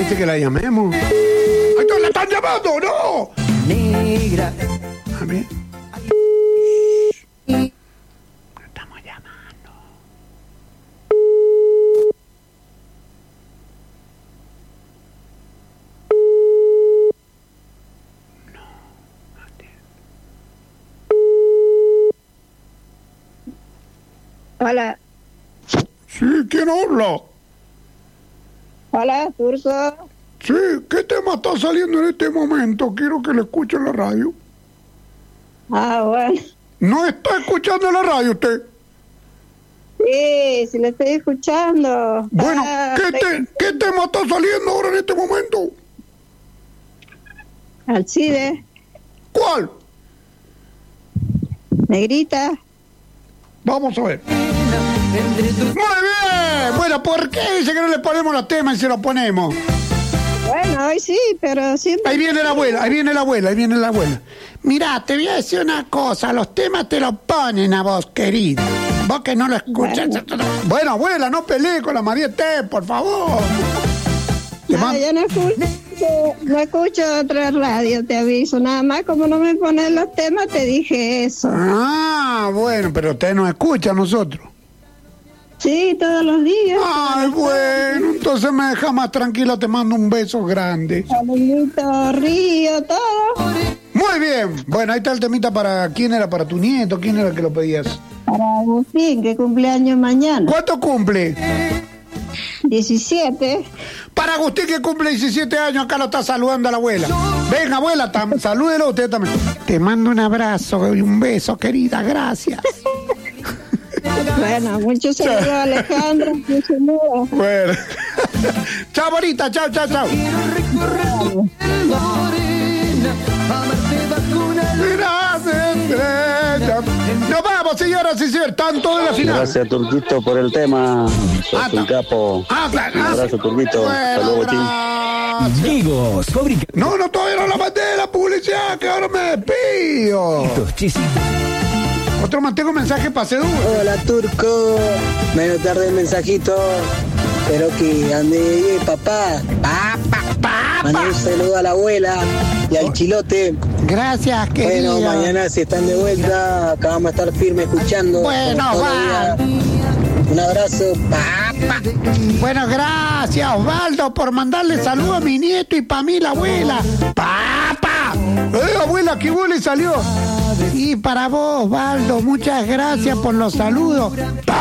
dice que la llamemos. ¡Ay, no, la están llamando! ¡No! Negra. A ver. La estamos llamando. Hola. Sí, ¿quién habla? Hola, Turco. Sí, ¿qué tema está saliendo en este momento? Quiero que lo escuche en la radio. Ah, bueno. ¿No está escuchando la radio usted? Sí, le estoy escuchando. Bueno, ¿qué tema está saliendo ahora en este momento? Alcide. ¿Cuál? Negrita. Vamos a ver. Muy bien. Bueno, ¿por qué dice que no le ponemos los temas y se los ponemos? Bueno, hoy sí, pero siempre... Ahí viene la abuela. Mirá, te voy a decir una cosa, los temas te los ponen a vos, querido. Vos que no lo escuchas. Bueno, abuela, no peleé con la María T, por favor. Yo no escucho otra radio, te aviso. Nada más, como no me pones los temas, te dije eso. Ah, bueno, pero usted nos escucha a nosotros. Sí, todos los días. Ay, bueno, entonces me deja más tranquila, te mando un beso grande. Saludito, Río, todo. Muy bien. Bueno, ahí está el temita para... ¿Quién era? ¿Para tu nieto? ¿Quién era que lo pedías? Para Agustín, que cumpleaños mañana. ¿Cuánto cumple? 17. Para Agustín, que cumple 17 años, acá lo está saludando a la abuela. Venga, abuela, salúdelo usted también. Te mando un abrazo y un beso, querida, gracias. Bueno, muchos saludos a Alejandro. Bueno. Chao, bonita, chao. Nos vamos, señoras y señores, tanto de la final. Gracias, Turquito, por el tema. Sos un capo. Claro. Un abrazo, Turquito. Hasta luego, Ching. Digo, fábrica. No, todavía no la mandé la publicidad, que ahora me despido. Otro mantengo mensaje para Cedú. Hola, Turco. Menos tarde el mensajito. Pero que ande papá. Mande un saludo a la abuela y al chilote. Gracias, querido. Bueno, mañana si están de vuelta, acá vamos a estar firmes escuchando. Bueno, va. Un abrazo. Bueno, gracias, Osvaldo, por mandarle saludos a mi nieto y para mí la abuela. Abuela, qué bueno le salió. Y para vos, Osvaldo, muchas gracias por los saludos.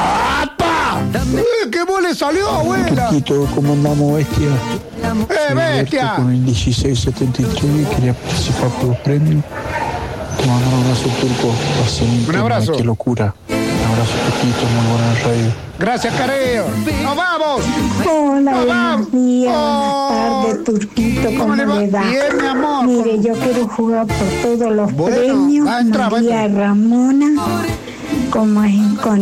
¡Qué vos le salió, abuela! ¿Cómo andamos, bestia? Bestia! Con el 1673 quería participar por los premios. Te mando un abrazo, Turco. Un abrazo. ¡Qué locura! Un abrazo, Turquito, muy buena radio. Gracias, Careo. ¡Nos vamos! Hola, buenos días, buenas tardes, Turquito, ¿cómo le va? Bien, mi amor. Mire, yo quiero jugar por todos los bueno, premios. va a entrar, María Ramona, como es con